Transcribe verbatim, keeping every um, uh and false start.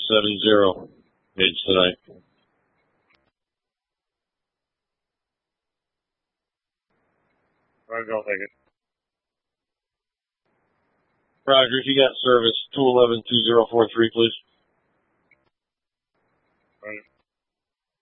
seven zero. Mids tonight. Roger, I'll take it. Roger, if you got service, two eleven two zero four three, please.